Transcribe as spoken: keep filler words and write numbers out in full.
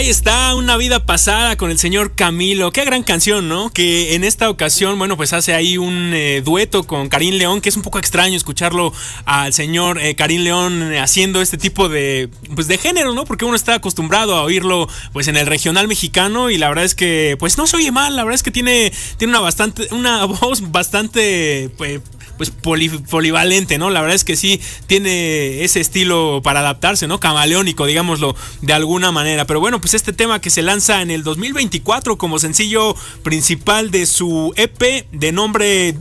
Ahí está, Una vida pasada con el señor Camilo. Qué gran canción, ¿no? Que en esta ocasión, bueno, pues hace ahí un eh, dueto con Karim León, que es un poco extraño escucharlo al señor eh, Karim León haciendo este tipo de, pues de género, ¿no? Porque uno está acostumbrado a oírlo, pues en el regional mexicano, y la verdad es que, pues no se oye mal. La verdad es que tiene, tiene una bastante, una voz bastante, pues, pues poli, polivalente, ¿no? La verdad es que sí tiene ese estilo para adaptarse, ¿no? Camaleónico, digámoslo de alguna manera. Pero bueno, pues este tema que se lanza en el dos mil veinticuatro como sencillo principal de su E P de nombre